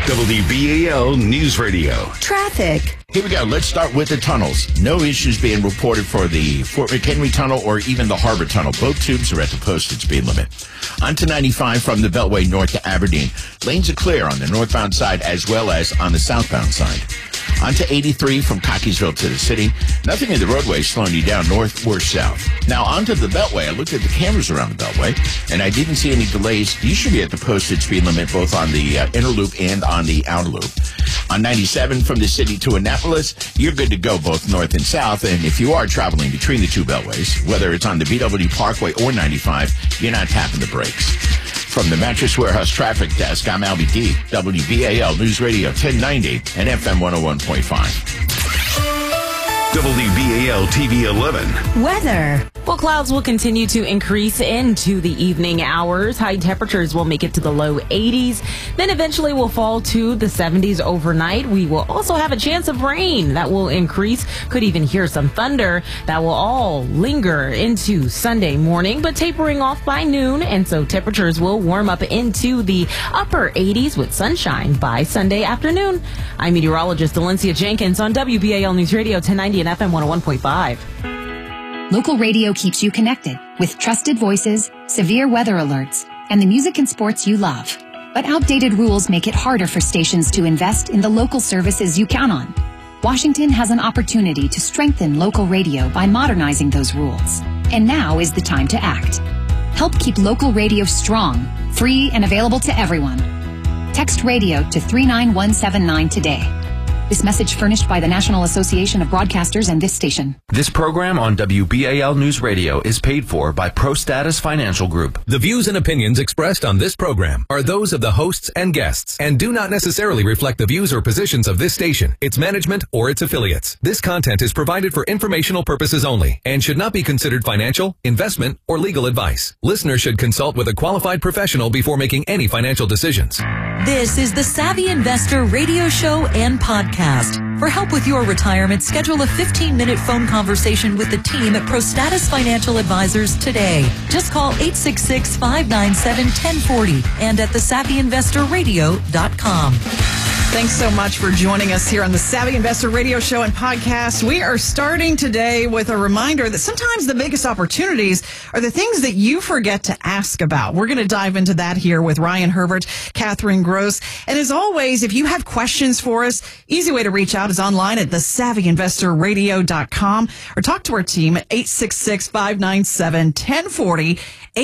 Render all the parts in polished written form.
WBAL News Radio. Traffic. Here we go. Let's start with the tunnels. No issues being reported for the Fort McHenry Tunnel or even the Harbor Tunnel. Both tubes are at the posted speed limit. Onto 95 from the Beltway north to Aberdeen. Lanes are clear on the northbound side as well as on the southbound side. Onto 83 from Cockeysville to the city. Nothing in the roadway slowing you down north or south. Now onto the Beltway. I looked at the cameras around the Beltway, and I didn't see any delays. You should be at the posted speed limit both on the inner loop and on the outer loop. On 97 from the city to Annapolis, you're good to go both north and south. And if you are traveling between the two beltways, whether it's on the BW Parkway or 95, you're not tapping the brakes. From the Mattress Warehouse Traffic Desk, I'm Albie D, WBAL News Radio 1090 and FM 101.5. WBAL TV 11. Weather. Well, clouds will continue to increase into the evening hours. High temperatures will make it to the low 80s. Then eventually will fall to the 70s overnight. We will also have a chance of rain that will increase. Could even hear some thunder that will all linger into Sunday morning, but tapering off by noon. And so temperatures will warm up into the upper 80s with sunshine by Sunday afternoon. I'm meteorologist Valencia Jenkins on WBAL News Radio 1090 and FM 101.5. Local radio keeps you connected with trusted voices, severe weather alerts, and the music and sports you love. But outdated rules make it harder for stations to invest in the local services you count on. Washington has an opportunity to strengthen local radio by modernizing those rules. And now is the time to act. Help keep local radio strong, free, and available to everyone. Text radio to 39179 today. This message furnished by the National Association of Broadcasters and this station. This program on WBAL News Radio is paid for by ProStatus Financial Group. The views and opinions expressed on this program are those of the hosts and guests and do not necessarily reflect the views or positions of this station, its management, or its affiliates. This content is provided for informational purposes only and should not be considered financial, investment, or legal advice. Listeners should consult with a qualified professional before making any financial decisions. This is the Savvy Investor radio show and podcast. For help with your retirement, schedule a 15-minute phone conversation with the team at ProStatus Financial Advisors today. Just call 866-597-1040 and at thesavvyinvestorradio.com. Thanks so much for joining us here on the Savvy Investor Radio Show and Podcast. We are starting today with a reminder that sometimes the biggest opportunities are the things that you forget to ask about. We're going to dive into that here with Ryan Herbert, Catherine Gross. And as always, if you have questions for us, easy way to reach out is online at thesavvyinvestorradio.com or talk to our team at 866-597-1040.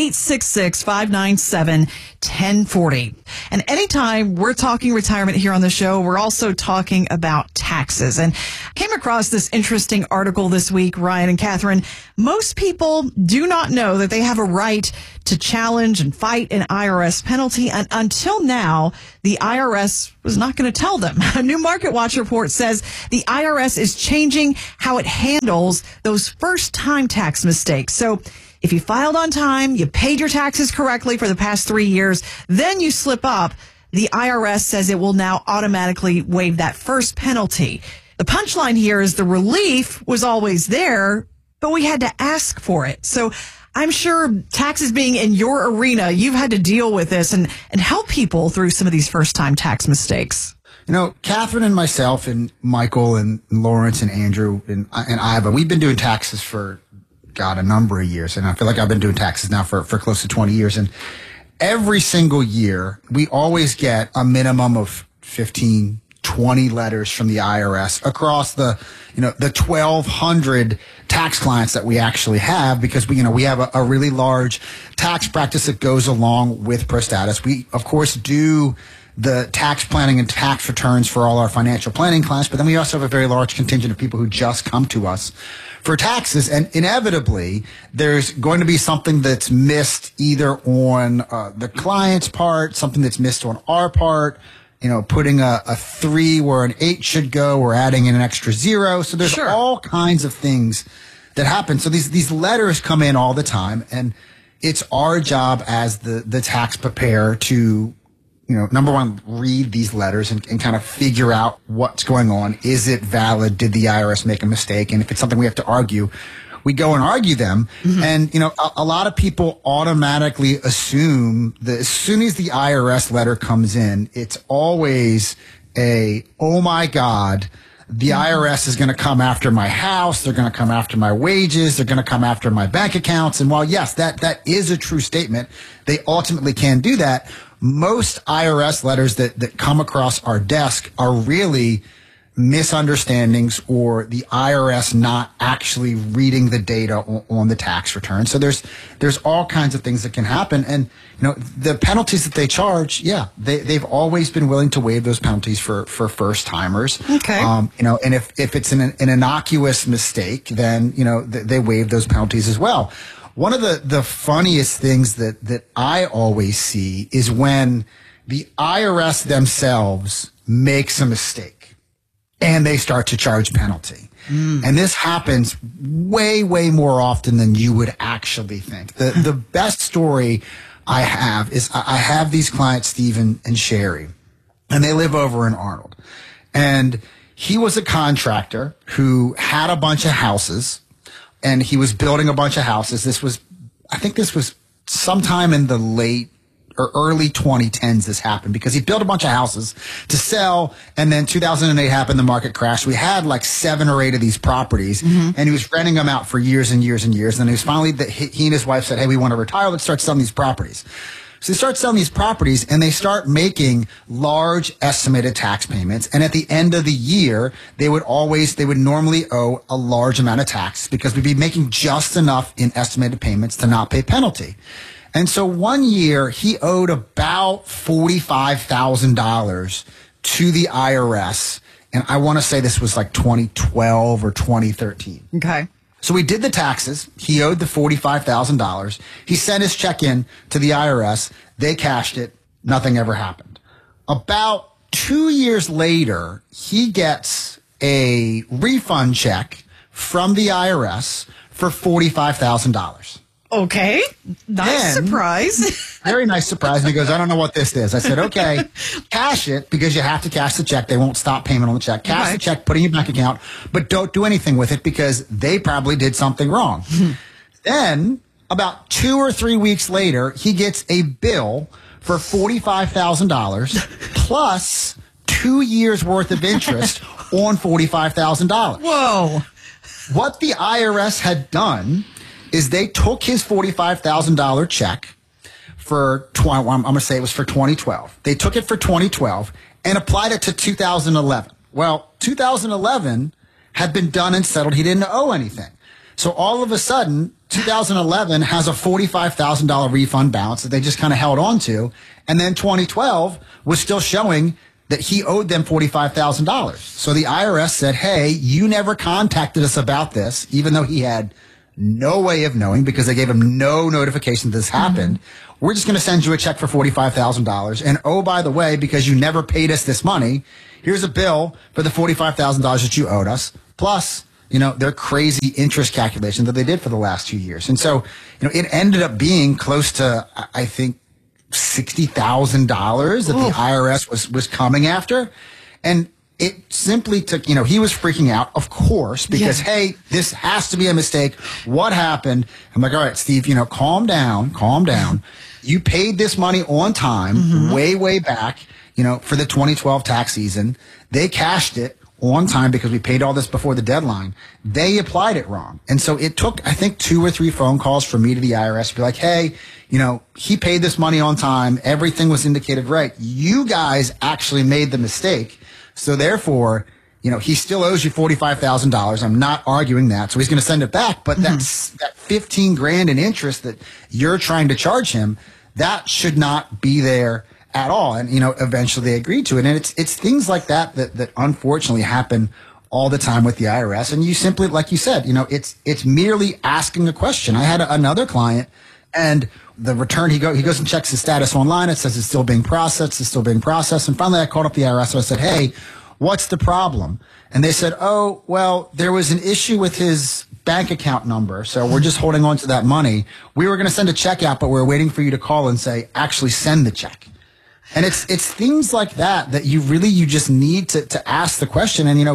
866-597-1040. And anytime we're talking retirement here on the show, we're also talking about taxes. And I came across this interesting article this week, Ryan and Catherine. Most people do not know that they have a right to challenge and fight an IRS penalty. And until now, the IRS was not going to tell them. A new Market Watch report says the IRS is changing how it handles those first-time tax mistakes. So if you filed on time, you paid your taxes correctly for the past 3 years, then you slip up, the IRS says it will now automatically waive that first penalty. The punchline here is the relief was always there, but we had to ask for it. So I'm sure taxes being in your arena, you've had to deal with this and help people through some of these first-time tax mistakes. You know, Catherine and myself and Michael and Lawrence and Andrew and Iva, we've been doing taxes for a number of years, and I feel like I've been doing taxes now for close to 20 years, and every single year we always get a minimum of 15, 20 letters from the IRS across the 1,200 tax clients that we actually have, because we have a really large tax practice that goes along with ProStatus. We, of course, do the tax planning and tax returns for all our financial planning clients, but then we also have a very large contingent of people who just come to us for taxes, and inevitably there's going to be something that's missed either on the client's part, something that's missed on our part, putting a 3 where an 8 should go, or adding in an extra 0. So there's all kinds of things that happen. So these letters come in all the time, and it's our job as the tax preparer to number one, read these letters and kind of figure out what's going on. Is it valid? Did the IRS make a mistake? And if it's something we have to argue, we go and argue them. And, a lot of people automatically assume that as soon as the IRS letter comes in, it's always oh my God, the IRS is going to come after my house. They're going to come after my wages. They're going to come after my bank accounts. And while, yes, that is a true statement, they ultimately can do that. Most IRS letters that come across our desk are really misunderstandings or the IRS not actually reading the data on the tax return. So there's all kinds of things that can happen. And, the penalties that they charge, they've always been willing to waive those penalties for first timers. Okay. And if it's an innocuous mistake, then, they waive those penalties as well. One of the funniest things that I always see is when the IRS themselves makes a mistake and they start to charge penalty. And this happens way, way more often than you would actually think. The best story I have is I have these clients, Steve and Sherry, and they live over in Arnold. And he was a contractor who had a bunch of houses, and he was building a bunch of houses. I think this was sometime in the late or early 2010s this happened, because he built a bunch of houses to sell, and then 2008 happened, the market crashed. We had like 7 or 8 of these properties, and he was renting them out for years and years and years. And he was finally, he and his wife said, hey, we want to retire, let's start selling these properties. So they start selling these properties, and they start making large estimated tax payments. And at the end of the year, they would normally owe a large amount of tax, because we'd be making just enough in estimated payments to not pay penalty. And so one year he owed about $45,000 to the IRS. And I want to say this was like 2012 or 2013. Okay. So we did the taxes. He owed the $45,000. He sent his check in to the IRS. They cashed it. Nothing ever happened. About 2 years later, he gets a refund check from the IRS for $45,000. Okay. Nice surprise. Very nice surprise. And he goes, I don't know what this is. I said, okay, cash it, because you have to cash the check. They won't stop payment on the check. Cash the check, put it in your bank account, but don't do anything with it, because they probably did something wrong. Then, about 2 or 3 weeks later, he gets a bill for $45,000 plus 2 years worth of interest on $45,000. Whoa. What the IRS had done is they took his $45,000 check for, I'm going to say it was for 2012. They took it for 2012 and applied it to 2011. Well, 2011 had been done and settled. He didn't owe anything. So all of a sudden, 2011 has a $45,000 refund balance that they just kind of held on to. And then 2012 was still showing that he owed them $45,000. So the IRS said, hey, you never contacted us about this, even though he had no way of knowing, because they gave him no notification that this happened. We're just going to send you a check for $45,000. And oh, by the way, because you never paid us this money, here's a bill for the $45,000 that you owed us, plus, their crazy interest calculation that they did for the last 2 years. And so, it ended up being close to, I think, $60,000 that the IRS was coming after. And it simply took, he was freaking out, of course, because, hey, this has to be a mistake. What happened? I'm like, all right, Steve, calm down. You paid this money on time, way, way back, for the 2012 tax season. They cashed it on time because we paid all this before the deadline. They applied it wrong. And so it took, I think, 2 or 3 phone calls for me to the IRS to be like, hey, he paid this money on time. Everything was indicated right. You guys actually made the mistake. So therefore, he still owes you $45,000. I'm not arguing that. So he's going to send it back. But that $15,000 in interest that you're trying to charge him, that should not be there at all. And, eventually they agreed to it. And it's things like that unfortunately happen all the time with the IRS. And you simply, like you said, it's merely asking a question. I had another client, and the return, he goes and checks his status online. It says it's still being processed. And finally I called up the IRS and I said, hey, what's the problem? And they said, oh, well, there was an issue with his bank account number, so we're just holding on to that money. We were going to send a check out, but we're waiting for you to call and say, actually send the check. And it's things like that you just need to ask the question. And,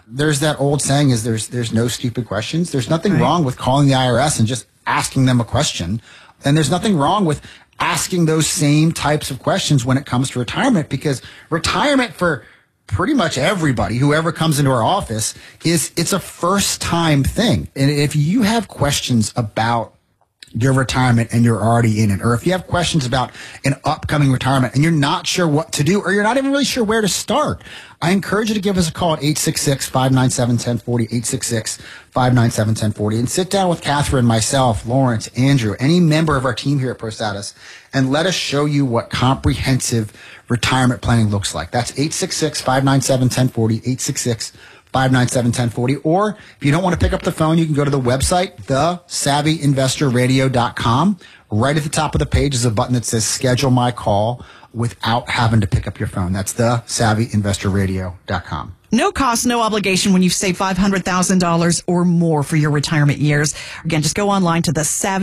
there's that old saying is there's no stupid questions. There's nothing wrong with calling the IRS and just asking them a question. And there's nothing wrong with asking those same types of questions when it comes to retirement, because retirement for pretty much everybody, whoever comes into our office, it's a first time thing. And if you have questions about your retirement and you're already in it, or if you have questions about an upcoming retirement and you're not sure what to do, or you're not even really sure where to start, I encourage you to give us a call at 866-597-1040, 866-597-1040, and sit down with Catherine, myself, Lawrence, Andrew, any member of our team here at ProStatus, and let us show you what comprehensive retirement planning looks like. That's 866-597-1040, 866-597-1040. Or if you don't want to pick up the phone, you can go to the website, thesavvyinvestorradio.com. Right at the top of the page is a button that says schedule my call without having to pick up your phone. That's thesavvyinvestorradio.com. No cost, no obligation when you save $500,000 or more for your retirement years. Again, just go online to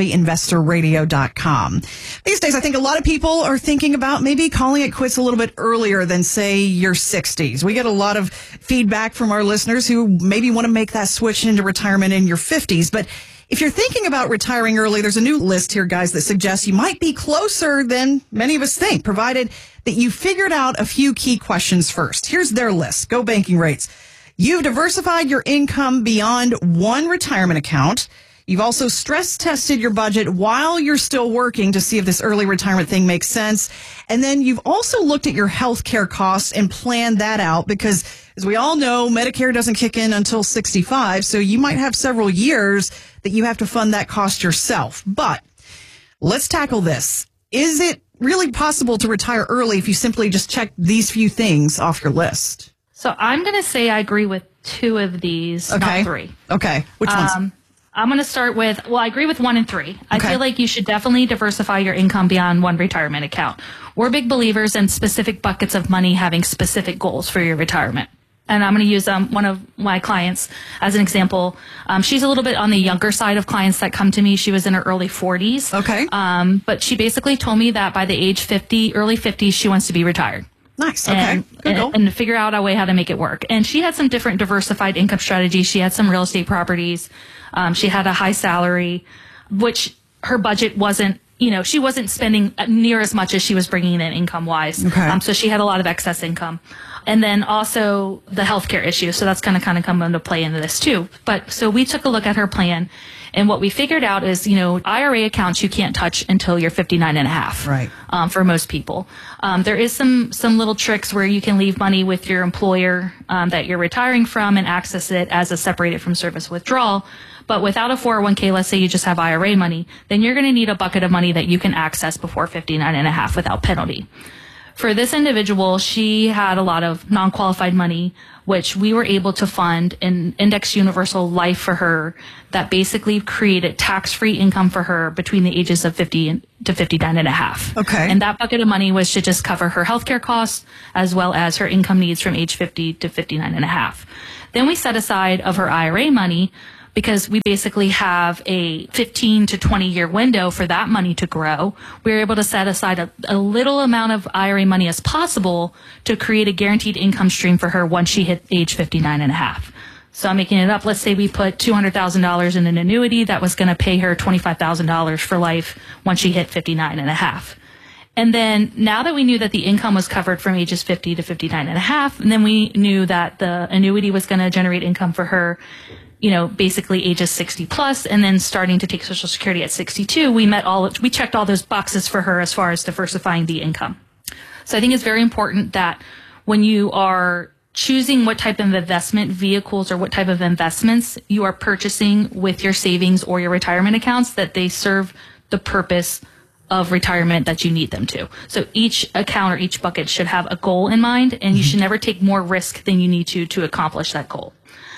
thesavvyinvestorradio.com. These days, I think a lot of people are thinking about maybe calling it quits a little bit earlier than, say, your 60s. We get a lot of feedback from our listeners who maybe want to make that switch into retirement in your 50s. But if you're thinking about retiring early, there's a new list here, guys, that suggests you might be closer than many of us think, provided that you figured out a few key questions first. Here's their list. Go banking rates. You've diversified your income beyond one retirement account. You've also stress tested your budget while you're still working to see if this early retirement thing makes sense. And then you've also looked at your health care costs and planned that out because, as we all know, Medicare doesn't kick in until 65. So you might have several years that you have to fund that cost yourself. But let's tackle this. Is it really possible to retire early if you simply just check these few things off your list? So I'm going to say I agree with two of these, not three. Okay. Which ones? I'm going to start with, I agree with 1 and 3. I feel like you should definitely diversify your income beyond one retirement account. We're big believers in specific buckets of money having specific goals for your retirement. And I'm going to use one of my clients as an example. She's a little bit on the younger side of clients that come to me. She was in her early 40s. Okay. But she basically told me that by the age 50, early 50s, she wants to be retired. Nice. Okay. And figure out a way how to make it work. And she had some different diversified income strategies. She had some real estate properties. She had a high salary, which her budget wasn't, she wasn't spending near as much as she was bringing in income wise. Okay. So she had a lot of excess income. And then also the healthcare issue. So that's going to kind of come into play into this too. But so we took a look at her plan, and what we figured out is, IRA accounts you can't touch until you're 59 and a half. Right. For most people. There is some little tricks where you can leave money with your employer that you're retiring from and access it as a separated from service withdrawal. But without a 401k, let's say you just have IRA money, then you're going to need a bucket of money that you can access before 59 and a half without penalty. For this individual, she had a lot of non-qualified money, which we were able to fund an index universal life for her that basically created tax-free income for her between the ages of 50 to 59 and a half. Okay. And that bucket of money was to just cover her healthcare costs as well as her income needs from age 50 to 59 and a half. Then we set aside of her IRA money, because we basically have a 15 to 20 year window for that money to grow. We were able to set aside a little amount of IRA money as possible to create a guaranteed income stream for her once she hit age 59 and a half. So I'm making it up. Let's say we put $200,000 in an annuity that was going to pay her $25,000 for life once she hit 59 and a half. And then now that we knew that the income was covered from ages 50 to 59 and a half, and then we knew that the annuity was going to generate income for her, basically ages 60 plus, and then starting to take Social Security at 62, we checked all those boxes for her as far as diversifying the income. So I think it's very important that when you are choosing what type of investment vehicles or what type of investments you are purchasing with your savings or your retirement accounts, that they serve the purpose of retirement that you need them to. So each account or each bucket should have a goal in mind, and you should never take more risk than you need to accomplish that goal.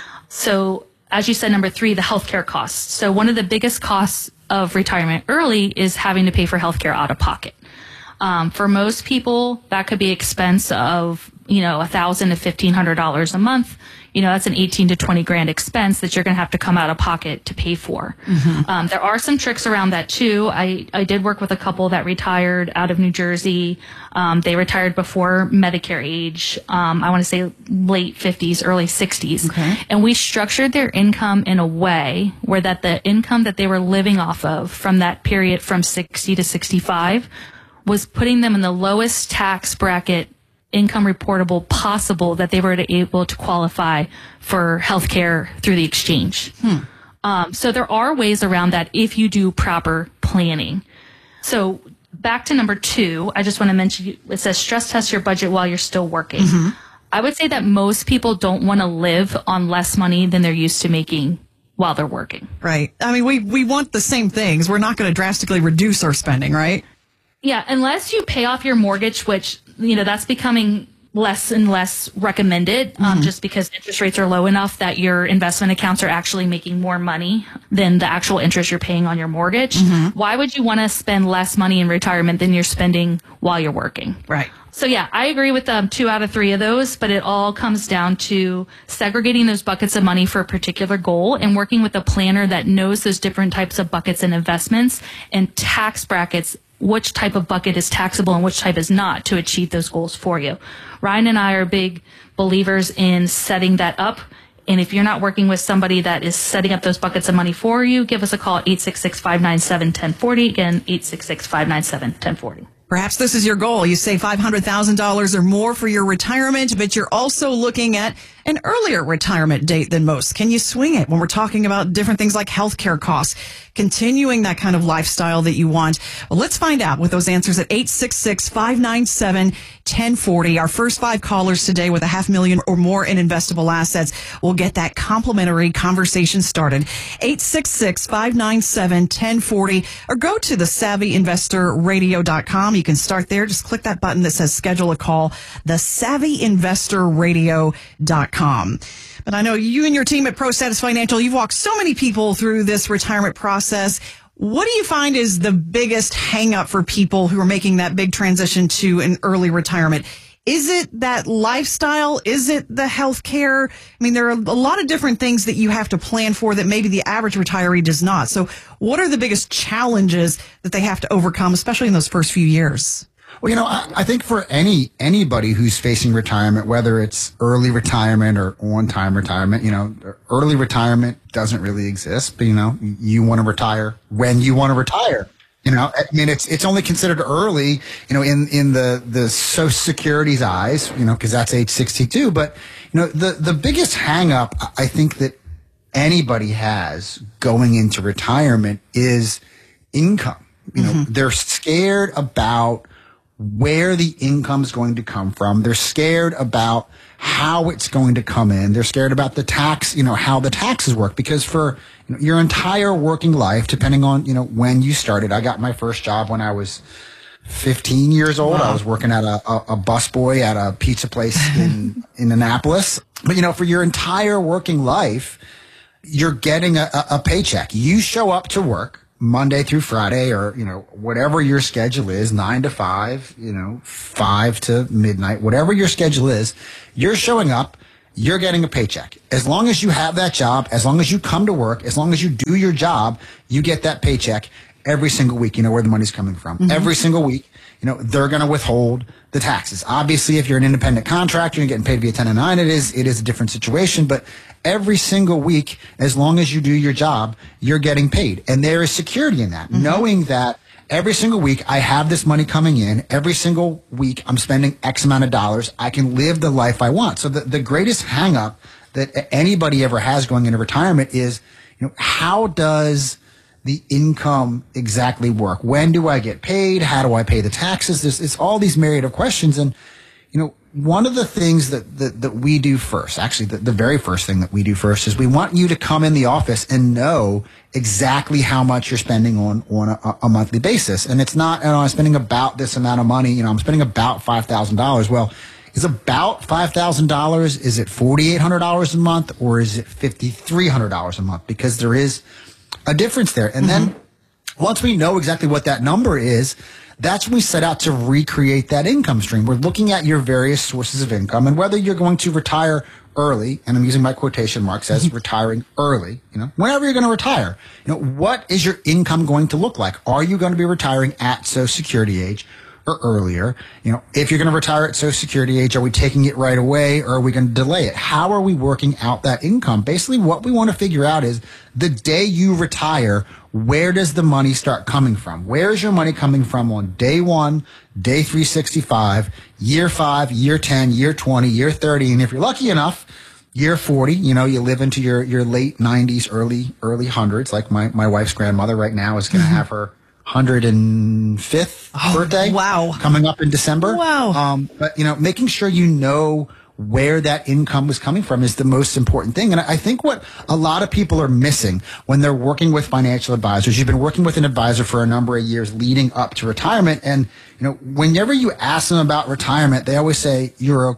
So as you said, number 3, the healthcare costs. So one of the biggest costs of retirement early is having to pay for healthcare out of pocket. For most people, that could be expense of $1,000 to $1,500 a month, that's an 18 to 20 grand expense that you're going to have to come out of pocket to pay for. Mm-hmm. There are some tricks around that too. I did work with a couple that retired out of New Jersey. They retired before Medicare age. I want to say late 50s, early 60s. Okay. And we structured their income in a way where that the income that they were living off of from that period from 60 to 65 was putting them in the lowest tax bracket income reportable possible that they were able to qualify for health care through the exchange. So there are ways around that if you do proper planning. So back to number 2, I just want to mention, it says stress test your budget while you're still working. Mm-hmm. I would say that most people don't want to live on less money than they're used to making while they're working. Right. I mean, we want the same things. We're not going to drastically reduce our spending, right? Yeah, unless you pay off your mortgage, which, that's becoming less and less recommended, just because interest rates are low enough that your investment accounts are actually making more money than the actual interest you're paying on your mortgage. Mm-hmm. Why would you want to spend less money in retirement than you're spending while you're working? Right. So yeah, I agree with 2 out of 3 of those, but it all comes down to segregating those buckets of money for a particular goal and working with a planner that knows those different types of buckets and investments and tax brackets, which type of bucket is taxable and which type is not, to achieve those goals for you. Ryan and I are big believers in setting that up. And if you're not working with somebody that is setting up those buckets of money for you, give us a call at 866-597-1040. Again, 866-597-1040. Perhaps this is your goal. You save $500,000 or more for your retirement, but you're also looking at an earlier retirement date than most. Can you swing it when we're talking about different things like healthcare costs, continuing that kind of lifestyle that you want? Well, let's find out with those answers at 866-597-1040. Our first 5 callers today with $500,000 or more in investable assets will get that complimentary conversation started. 866-597-1040 or go to the SavvyInvestorRadio.com. You can start there. Just click that button that says schedule a call, the SavvyInvestorRadio.com. But I know you and your team at ProStatus Financial, you've walked so many people through this retirement process. What do you find is the biggest hang up for people who are making that big transition to an early retirement? Is it that lifestyle? Is it the health care? I mean, there are a lot of different things that you have to plan for that maybe the average retiree does not. So what are the biggest challenges that they have to overcome, especially in those first few years? Well, I think for anybody who's facing retirement, whether it's early retirement or on-time retirement, early retirement doesn't really exist. But, you want to retire when you want to retire. I mean, it's only considered early, in the Social Security's eyes, because that's age 62. But, the biggest hang up I think that anybody has going into retirement is income. They're scared about where the income is going to come from. They're scared about how it's going to come in. They're scared about the tax, how the taxes work, because for your entire working life, depending on, when you started, I got my first job when I was 15 years old. Wow. I was working at a busboy at a pizza place in Annapolis. But, for your entire working life, you're getting a paycheck. You show up to work Monday through Friday, or, whatever your schedule is, 9 to 5, 5 to midnight, whatever your schedule is, you're showing up, you're getting a paycheck. As long as you have that job, as long as you come to work, as long as you do your job, you get that paycheck every single week. You know where the money's coming from. Mm-hmm. Every single week, they're going to withhold the taxes. Obviously, if you're an independent contractor and you're getting paid via 1099, it is a different situation, but every single week, as long as you do your job, you're getting paid. And there is security in that, knowing that every single week I have this money coming in. Every single week I'm spending X amount of dollars. I can live the life I want. So the greatest hang up that anybody ever has going into retirement is, how does the income exactly work? When do I get paid? How do I pay the taxes? It's all these myriad of questions. And, one of the things that we do first, actually the very first thing that we do first, is we want you to come in the office and know exactly how much you're spending on a monthly basis. And it's not, I'm spending about this amount of money, I'm spending about $5,000. Well, is about $5,000, is it $4,800 a month, or is it $5,300 a month? Because there is a difference there. And then once we know exactly what that number is, that's when we set out to recreate that income stream. We're looking at your various sources of income and whether you're going to retire early, and I'm using my quotation marks as retiring early, whenever you're going to retire, what is your income going to look like? Are you going to be retiring at Social Security age or earlier? If you're going to retire at Social Security age, are we taking it right away or are we going to delay it? How are we working out that income? Basically, what we want to figure out is the day you retire, where does the money start coming from? Where is your money coming from on day 1, day 365, year 5, year 10, year 20, year 30, and if you're lucky enough, year 40, you live into your late 90s, early hundreds, like my wife's grandmother right now is going to have her 105th birthday. Wow. Coming up in December. Wow. But making sure where that income was coming from is the most important thing. And I think what a lot of people are missing when they're working with financial advisors, you've been working with an advisor for a number of years leading up to retirement. And, whenever you ask them about retirement, they always say, you're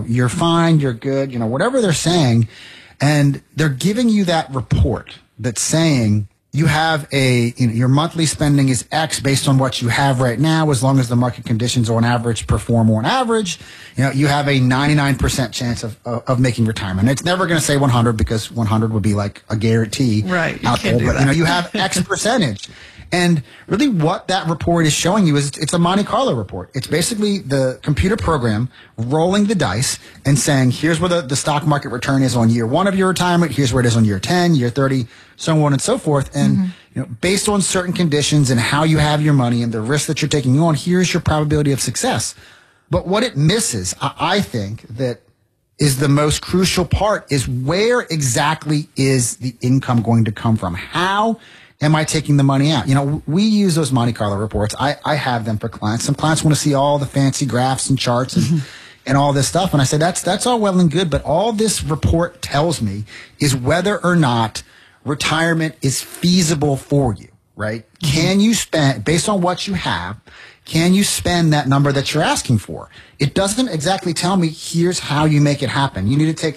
fine, you're good, whatever they're saying. And they're giving you that report that's saying, you have your monthly spending is X based on what you have right now. As long as the market conditions on average perform on average, you have a 99% chance of making retirement. It's never going to say 100 because 100 would be like a guarantee. Right. Out there. But, you have X percentage. And really what that report is showing you is it's a Monte Carlo report. It's basically the computer program rolling the dice and saying, here's where the stock market return is on year 1 of your retirement. Here's where it is on year 10, year 30, so on and so forth. And, based on certain conditions and how you have your money and the risk that you're taking on, here's your probability of success. But what it misses, I think, that is the most crucial part is where exactly is the income going to come from? How am I taking the money out? We use those Monte Carlo reports. I have them for clients. Some clients want to see all the fancy graphs and charts and all this stuff. And I say, that's all well and good, but all this report tells me is whether or not retirement is feasible for you, right? Can you spend, based on what you have, can you spend that number that you're asking for? It doesn't exactly tell me, here's how you make it happen. You need to take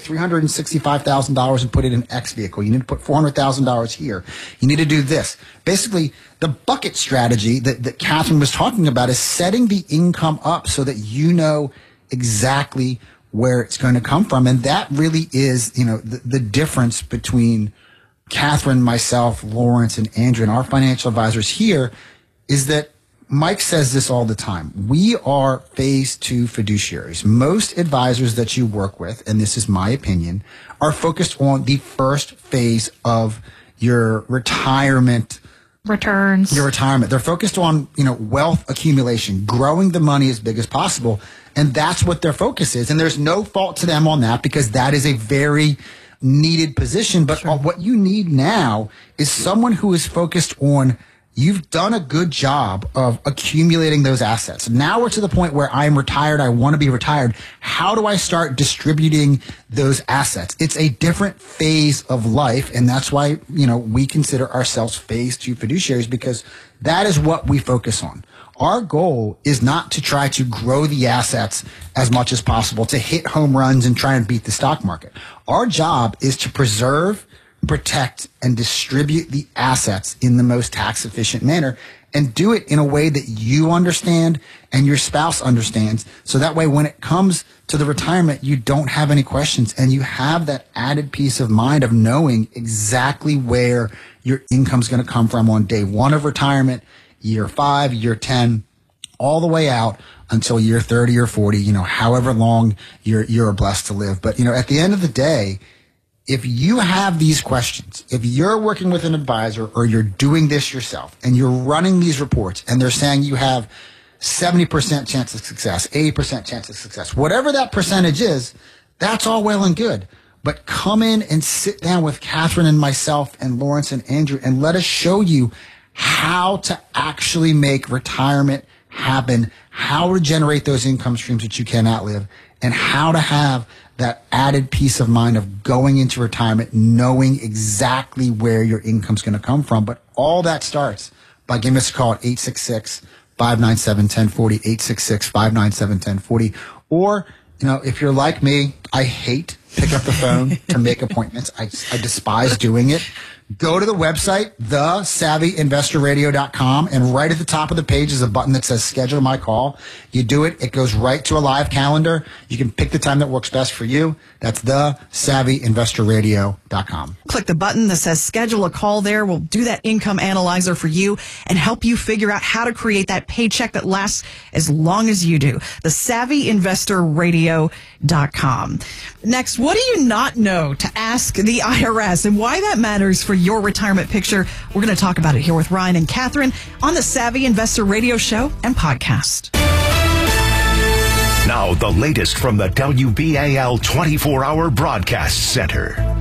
$365,000 and put it in X vehicle. You need to put $400,000 here. You need to do this. Basically, the bucket strategy that Catherine was talking about is setting the income up so that you know exactly where it's going to come from. And that really is, the difference between Catherine, myself, Lawrence, and Andrew, and our financial advisors here is that Mike says this all the time. We are phase 2 fiduciaries. Most advisors that you work with, and this is my opinion, are focused on the first phase of your retirement returns. Your retirement. They're focused on, wealth accumulation, growing the money as big as possible. And that's what their focus is. And there's no fault to them on that because that is a very needed position. But what you need now is someone who is focused on, you've done a good job of accumulating those assets. Now we're to the point where I'm retired. I want to be retired. How do I start distributing those assets? It's a different phase of life. And that's why, we consider ourselves phase 2 fiduciaries because that is what we focus on. Our goal is not to try to grow the assets as much as possible, to hit home runs and try and beat the stock market. Our job is to preserve, protect, and distribute the assets in the most tax efficient manner and do it in a way that you understand and your spouse understands. So that way, when it comes to the retirement, you don't have any questions and you have that added peace of mind of knowing exactly where your income's going to come from on day 1 of retirement, year 5, year 10, all the way out until year 30 or 40, however long you're blessed to live. But, at the end of the day, if you have these questions, if you're working with an advisor or you're doing this yourself and you're running these reports and they're saying you have 70% chance of success, 80% chance of success, whatever that percentage is, that's all well and good. But come in and sit down with Catherine and myself and Lawrence and Andrew and let us show you how to actually make retirement happen, how to generate those income streams that you can outlive, and how to have that added peace of mind of going into retirement, knowing exactly where your income's going to come from. But all that starts by giving us a call at 866-597-1040, 866-597-1040. Or, if you're like me, I hate pick up the phone to make appointments. I despise doing it. Go to the website, thesavvyinvestorradio.com, and right at the top of the page is a button that says schedule my call. You do it. It goes right to a live calendar. You can pick the time that works best for you. That's thesavvyinvestorradio.com. Click the button that says schedule a call there. We'll do that income analyzer for you and help you figure out how to create that paycheck that lasts as long as you do. Thesavvyinvestorradio.com. Next, what do you not know to ask the IRS and why that matters for your retirement picture? We're going to talk about it here with Ryan and Catherine on the Savvy Investor Radio Show and Podcast. Now, the latest from the WBAL 24-hour broadcast center.